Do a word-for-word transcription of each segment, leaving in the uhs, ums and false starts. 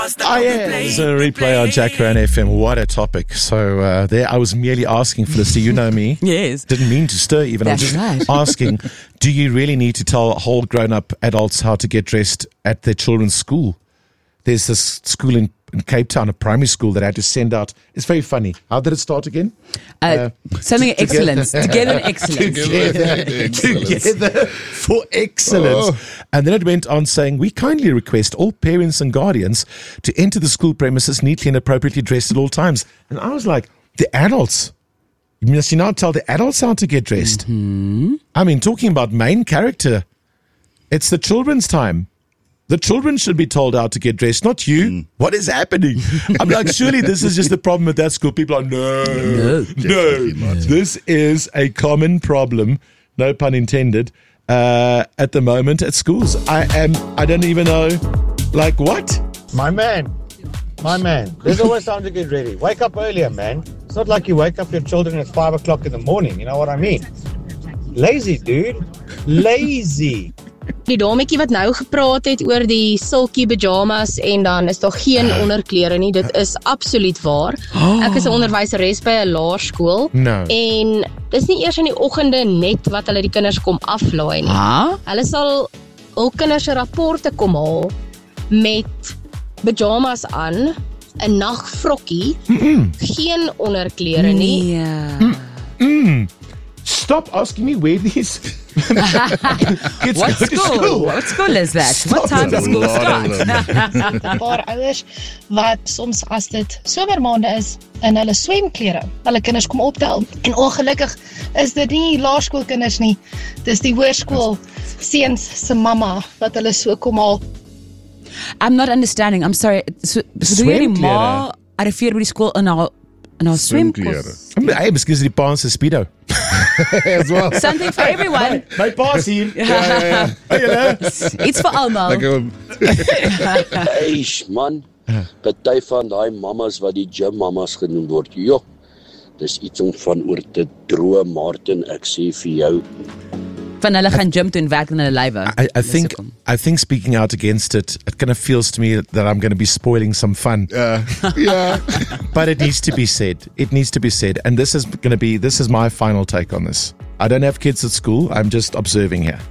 Oh, yeah. There's a replay on Jack Ryan F M. What a topic. So uh, there, I was merely asking, Felicity, you know me. Yes. Didn't mean to stir even. That's I was just right. asking, do you really need to tell whole grown-up adults how to get dressed at their children's school? There's this school in, in Cape Town, a primary school that I had to send out. It's very funny. How did it start again? Uh, Uh, something t- excellence. Together in excellence. Together, together for excellence. Oh. And then it went on saying, we kindly request all parents and guardians to enter the school premises neatly and appropriately dressed at all times. And I was like, the adults? You must you now tell the adults how to get dressed? Mm-hmm. I mean, talking about main character, it's the children's time. The children should be told how to get dressed, not you. Mm. What is happening? I'm like, surely this is just the problem at that school. People are, no, no, no. This is a common problem, no pun intended, uh, at the moment at schools. I am, I don't even know, like what? My man, my man, there's always time to get ready. Wake up earlier, man. It's not like you wake up your children at five o'clock in the morning. You know what I mean? Lazy, dude. Lazy. Die dametjie wat nou gepraat het oor die silky pyjamas en dan is daar geen onderklere nie. Dit is absoluut waar. Ek is 'n onderwyseres by 'n laerskool No. en dis nie eers in die oggende net wat hulle die kinders kom aflaai nie. Ah? Hulle sal hul kinders se rapporte kom haal met pyjamas aan, 'n nagvrokkie, geen onderklere nie. Nee. Mm. Stop asking me where these kids What go to school? school. What school is that? Stop What time it. does school A lot start? of 'n paar ouers wat soms as dit somermaande is in hulle swemklere, hulle kinders kom optel. En ongelukkig is dit nie laerskoolkinders nie. Dis die hoërskool seuns se mamma wat hulle so kom haal. I'm not understanding. I'm sorry. So, so doe jy die ma arriveer by die skool in haar in haar Swemklere. swemkos? Hey, miskien is die pa se speedo. As well. Something for everyone. My pa's hier. Ja, ja, ja. Hey, julle. Iets vir almal. Like, um, Eish man, party van daai mammas wat die gym mammas genoem word, joh, dis iets om van oor te droom, Martin, ek sê vir jou. Van hulle gaan gym toe en werk in hulle lywe. I, I think I think speaking out against it, it kind of feels to me that I'm going to be spoiling some fun. uh, yeah. But it needs to be said. It needs to be said. And this is going to be, this is my final take on this. I don't have kids at school. I'm just observing here.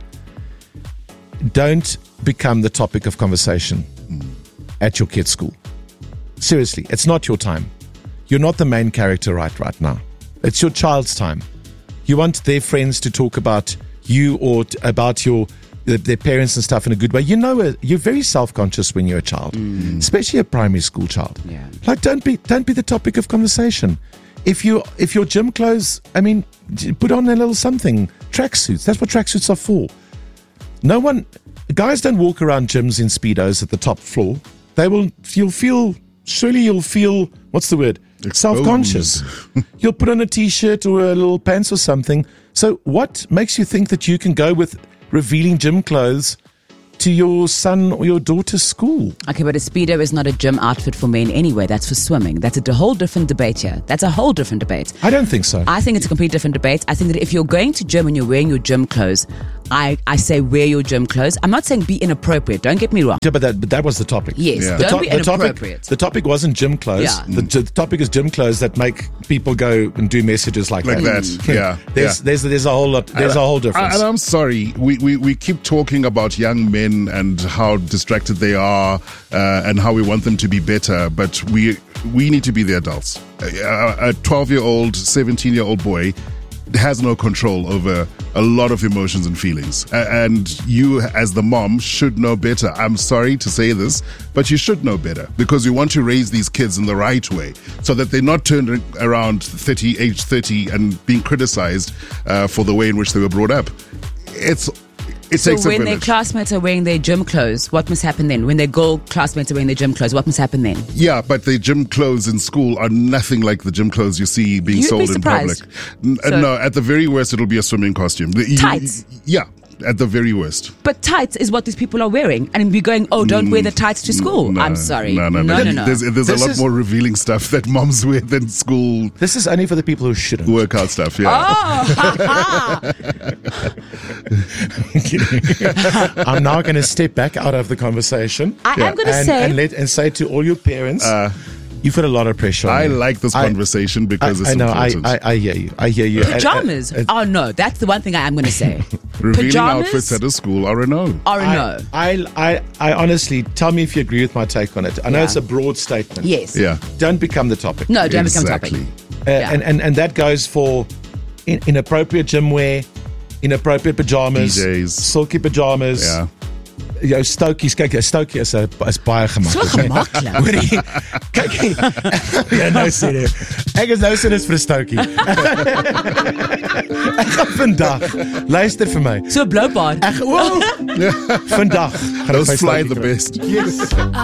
Don't become the topic of conversation at your kid's school. Seriously, it's not your time. You're not the main character right right now. It's your child's time. You want their friends to talk about you or t- about your their parents and stuff in a good way. You know, uh, you're very self-conscious when you're a child, mm. especially a primary school child. Yeah. Like, don't be don't be the topic of conversation. If you if your gym clothes, I mean, put on a little something. Tracksuits. That's what tracksuits are for. No one, guys don't walk around gyms in Speedos at the top floor. They will. You'll feel. Surely you'll feel. What's the word? Self-conscious. You'll put on a t-shirt or a little pants or something. So what makes you think that you can go with revealing gym clothes to your son or your daughter's school? Okay, but a Speedo is not a gym outfit for men anyway. That's for swimming. That's a d- whole different debate here. That's a whole different debate. I don't think so. I think it's a complete different debate. I think that if you're going to gym and you're wearing your gym clothes, I, I say wear your gym clothes. I'm not saying be inappropriate. Don't get me wrong. Yeah, but that but that was the topic. Yes, Yeah. The, don't to- be the topic inappropriate. the topic wasn't gym clothes. Yeah. The, the topic is gym clothes that make people go and do messages like, Like that. that, yeah, There's yeah. there's there's a whole lot. There's a whole difference. And I'm sorry, we, we, we keep talking about young men and how distracted they are uh, and how we want them to be better, but we we need to be the adults. A twelve-year-old, seventeen-year-old boy has no control over a lot of emotions and feelings. A- And you, as the mom, should know better. I'm sorry to say this, but you should know better because you want to raise these kids in the right way so that they're not turned around thirty, age thirty and being criticized uh, for the way in which they were brought up. It's It So takes a when their village. classmates are wearing their gym clothes, what must happen then? When their girl classmates are wearing their gym clothes, what must happen then? Yeah, but the gym clothes in school are nothing like the gym clothes you see being You'd be sold in public. surprised. N- uh, So- no, at the very worst, it'll be a swimming costume. The- you- Tights? Yeah. at the very worst. But tights is what these people are wearing. And we're going, oh, don't wear the tights to school. No, I'm sorry. No, no, no. no. no, no. There's, there's a This lot is- more revealing stuff that moms wear than school This is only for the people who shouldn't. workout stuff. Yeah. Oh, ha, ha. I'm now going to step back out of the conversation. I am going to and, say, and let and say to all your parents, Uh, you've got a lot of pressure on I you. like this I- conversation because I, it's I know. I, important. I I hear you. I hear you. And- pajamas. and- Oh, no. That's the one thing I am going to say. Revealing pajamas outfits at a school are a no. are a I, no. I, I, I honestly, tell me if you agree with my take on it. I know Yeah. it's a broad statement. Yes. Yeah. Don't become the topic. No, don't become Exactly. topic. Uh, Yeah. and, and, and that goes for in, inappropriate gym wear, inappropriate pajamas, P Js. silky pajamas. Yeah. Jou stoutjies, kyk, 'n stoutjie is 'n is baie So gemaklik. gemaklik. Hoorie, kyk. Ja, nou sê jy. Ek is nou sê dis vir 'n stoutjie. Ek gaan vandag luister vir my. So blou baard. Ek wow, vandag gaan ek Those my fly stoutjie the kry. best. Yes.